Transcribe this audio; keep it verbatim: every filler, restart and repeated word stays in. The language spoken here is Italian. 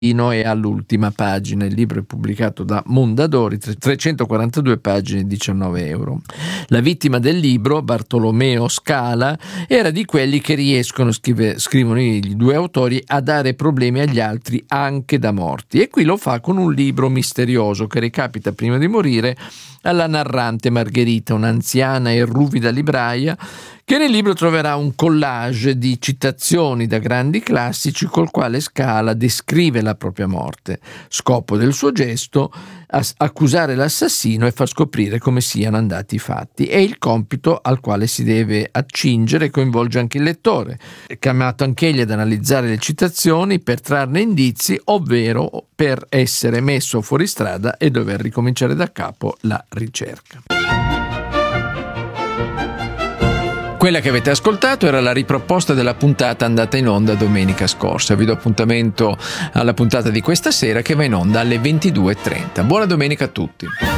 è all'ultima pagina. Il libro è pubblicato da Mondadori, trecentoquarantadue pagine, diciannove euro. La vittima del libro, Bartolomeo Scala, era di quelli che riescono, scrive, scrivono i due autori, a dare problemi agli altri anche da morti, e qui lo fa con un libro misterioso che recapita prima di morire alla narrante Margherita, un'anziana e ruvida libraia, che nel libro troverà un collage di citazioni da grandi classici col quale Scala descrive la propria morte. Scopo del suo gesto: accusare l'assassino e far scoprire come siano andati i fatti. È il compito al quale si deve accingere e coinvolge anche il lettore, chiamato anch'egli ad analizzare le citazioni per trarne indizi, ovvero per essere messo fuori strada e dover ricominciare da capo la ricerca. Quella che avete ascoltato era la riproposta della puntata andata in onda domenica scorsa. Vi do appuntamento alla puntata di questa sera, che va in onda alle ventidue e trenta. Buona domenica a tutti.